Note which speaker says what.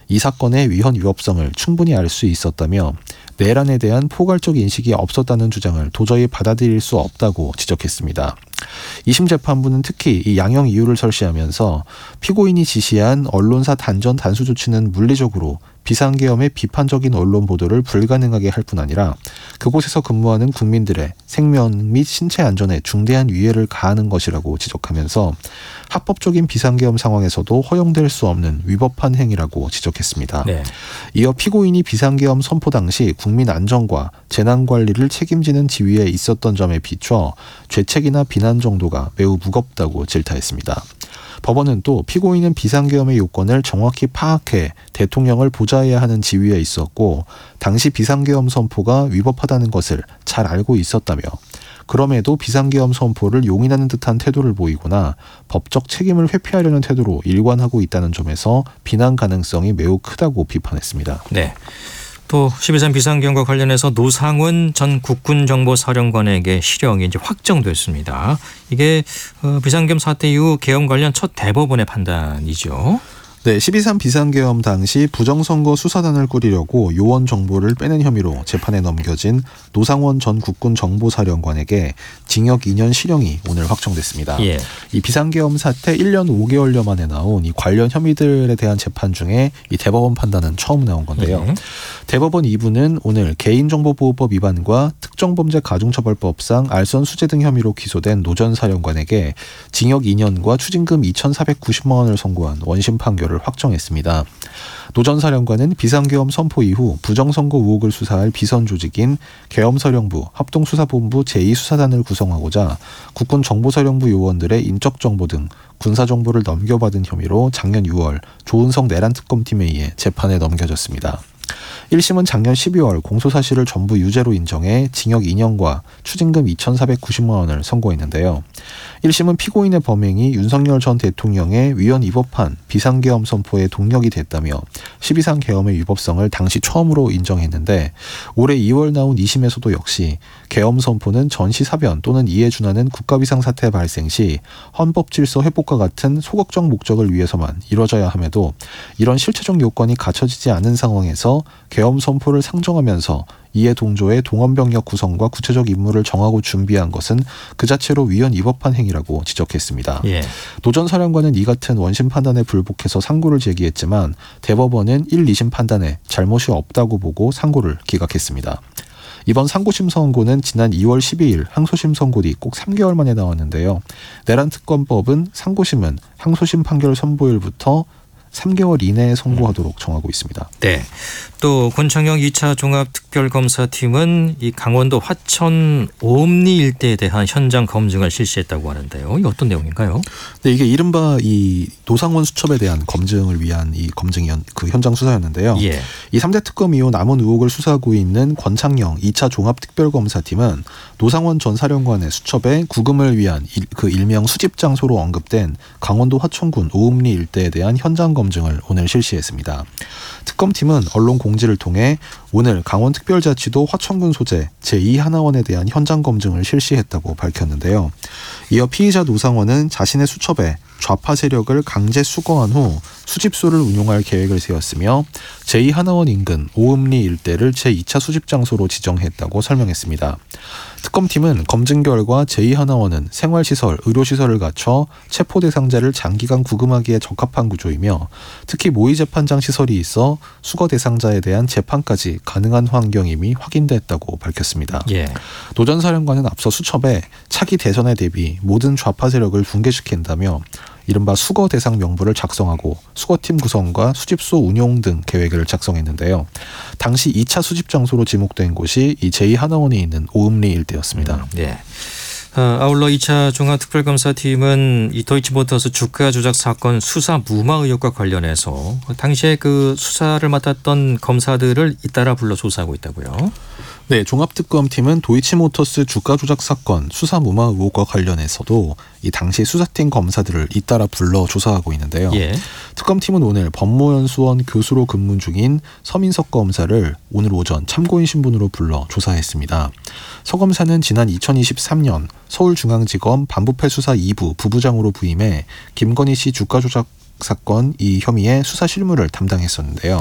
Speaker 1: 이 사건의 위헌 위법성을 충분히 알 수 있었다며 내란에 대한 포괄적 인식이 없었다는 주장을 도저히 받아들일 수 없다고 지적했습니다. 2심 재판부는 특히 이 양형 이유를 설시하면서 피고인이 지시한 언론사 단전 단수 조치는 물리적으로 비상계엄의 비판적인 언론 보도를 불가능하게 할 뿐 아니라 그곳에서 근무하는 국민들의 생명 및 신체 안전에 중대한 위해를 가하는 것이라고 지적하면서 합법적인 비상계엄 상황에서도 허용될 수 없는 위법한 행위라고 지적했습니다. 네. 이어 피고인이 비상계엄 선포 당시 국민 안전과 재난관리를 책임지는 지위에 있었던 점에 비춰 죄책이나 비난 정도가 매우 무겁다고 질타했습니다. 법원은 또 피고인은 비상계엄의 요건을 정확히 파악해 대통령을 보좌해야 하는 지위에 있었고 당시 비상계엄 선포가 위법하다는 것을 잘 알고 있었다며 그럼에도 비상계엄 선포를 용인하는 듯한 태도를 보이거나 법적 책임을 회피하려는 태도로 일관하고 있다는 점에서 비난 가능성이 매우 크다고 비판했습니다.
Speaker 2: 네. 또 12.3 비상계엄과 관련해서 노상원 전 국군정보사령관에게 실형이 이제 확정됐습니다. 이게 비상계엄 사태 이후 계엄 관련 첫 대법원의 판단이죠.
Speaker 1: 네, 12.3 비상계엄 당시 부정선거 수사단을 꾸리려고 요원 정보를 빼낸 혐의로 재판에 넘겨진 노상원 전 국군정보사령관에게 징역 2년 실형이 오늘 확정됐습니다. 예. 이 비상계엄 사태 1년 5개월여 만에 나온 이 관련 혐의들에 대한 재판 중에 이 대법원 판단은 처음 나온 건데요. 예. 대법원 2부는 오늘 개인정보보호법 위반과 특정범죄 가중처벌법상 알선 수재 등 혐의로 기소된 노 전 사령관에게 징역 2년과 추징금 2,490만 원을 선고한 원심 판결을 확정했습니다. 노 전 사령관은 비상계엄 선포 이후 부정선거 의혹을 수사할 비선 조직인 계엄사령부 합동수사본부 제2수사단을 구성하고자 국군정보사령부 요원들의 인적정보 등 군사정보를 넘겨받은 혐의로 작년 6월 조은석 내란특검팀에 의해 재판에 넘겨졌습니다. 1심은 작년 12월 공소사실을 전부 유죄로 인정해 징역 2년과 추징금 2,490만 원을 선고했는데요. 1심은 피고인의 범행이 윤석열 전 대통령의 위헌 위법한 비상계엄 선포에 동력이 됐다며 12.3 계엄의 위법성을 당시 처음으로 인정했는데 올해 2월 나온 2심에서도 역시 계엄 선포는 전시사변 또는 이에 준하는 국가비상사태 발생 시 헌법질서 회복과 같은 소극적 목적을 위해서만 이뤄져야 함에도 이런 실체적 요건이 갖춰지지 않은 상황에서 계엄 선포를 상정하면서 이에 동조해 동원병력 구성과 구체적 임무를 정하고 준비한 것은 그 자체로 위헌 위법한 행위라고 지적했습니다. 예. 노 전 사령관은 이 같은 원심 판단에 불복해서 상고를 제기했지만 대법원은 1, 2심 판단에 잘못이 없다고 보고 상고를 기각했습니다. 이번 상고심 선고는 지난 2월 12일 항소심 선고 뒤 꼭 3개월 만에 나왔는데요. 내란특검법은 상고심은 항소심 판결 선고일부터 3개월 이내에 선고하도록 정하고 있습니다.
Speaker 2: 네. 또 권창영 2차 종합특별검사팀은 이 강원도 화천 오음리 일대에 대한 현장 검증을 실시했다고 하는데요. 이게 어떤 내용인가요?
Speaker 1: 네, 이게 이른바 이 노상원 수첩에 대한 검증을 위한 이 그 현장 수사였는데요. 예. 이 3대 특검 이후 남은 의혹을 수사하고 있는 권창영 2차 종합특별검사팀은 노상원 전 사령관의 수첩에 구금을 위한 그 일명 수집 장소로 언급된 강원도 화천군 오음리 일대에 대한 현장 검증을 오늘 실시했습니다. 특검팀은 언론 공지를 통해 오늘 강원특별자치도 화천군 소재 제2하나원에 대한 현장 검증을 실시했다고 밝혔는데요. 이어 피의자 노상원은 자신의 수첩에 좌파 세력을 강제 수거한 후 수집소를 운용할 계획을 세웠으며 제2하나원 인근 오음리 일대를 제2차 수집 장소로 지정했다고 설명했습니다. 특검팀은 검증 결과 제2하나원은 생활시설, 의료시설을 갖춰 체포 대상자를 장기간 구금하기에 적합한 구조이며 특히 모의재판장 시설이 있어 수거 대상자에 대한 재판까지 가능한 환경임이 확인됐다고 밝혔습니다. 예. 노 전 사령관은 앞서 수첩에 차기 대선에 대비 모든 좌파 세력을 붕괴시킨다며 이른바 수거 대상 명부를 작성하고 수거팀 구성과 수집소 운용 등 계획을 작성했는데요. 당시 2차 수집 장소로 지목된 곳이 이 제2하나원에 있는 오음리 일대였습니다.
Speaker 2: 네. 아울러 2차 종합특별검사팀은 이 도이치모터스 주가 조작 사건 수사 무마 의혹과 관련해서 당시에 그 수사를 맡았던 검사들을 잇따라 불러 조사하고 있다고요.
Speaker 1: 네, 종합특검팀은 도이치모터스 주가 조작 사건 수사 무마 의혹과 관련해서도 이 당시 수사팀 검사들을 잇따라 불러 조사하고 있는데요. 예. 특검팀은 오늘 법무연수원 교수로 근무 중인 서민석 검사를 오늘 오전 참고인 신분으로 불러 조사했습니다. 서 검사는 지난 2023년 서울중앙지검 반부패수사 2부 부부장으로 부임해 김건희 씨 주가 조작 사건 이 혐의의 수사 실무를 담당했었는데요.